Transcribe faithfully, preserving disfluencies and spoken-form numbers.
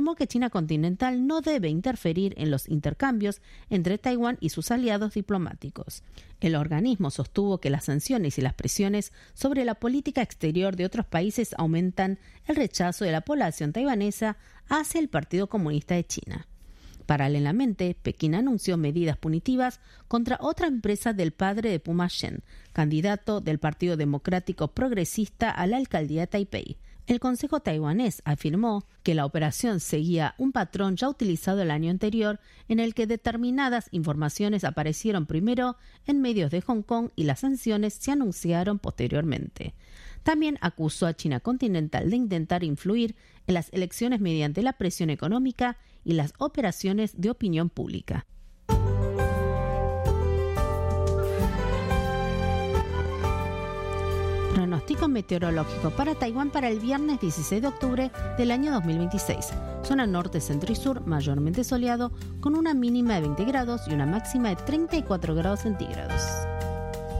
afirmó que China continental no debe interferir en los intercambios entre Taiwán y sus aliados diplomáticos. El organismo sostuvo que las sanciones y las presiones sobre la política exterior de otros países aumentan el rechazo de la población taiwanesa hacia el Partido Comunista de China. Paralelamente, Pekín anunció medidas punitivas contra otra empresa del padre de Puma Shen, candidato del Partido Democrático Progresista a la alcaldía de Taipei. El Consejo taiwanés afirmó que la operación seguía un patrón ya utilizado el año anterior, en el que determinadas informaciones aparecieron primero en medios de Hong Kong y las sanciones se anunciaron posteriormente. También acusó a China continental de intentar influir en las elecciones mediante la presión económica y las operaciones de opinión pública. Pronóstico meteorológico para Taiwán para el viernes dieciséis de octubre del año dos mil veintiséis. Zona norte, centro y sur, mayormente soleado, con una mínima de veinte grados y una máxima de treinta y cuatro grados centígrados.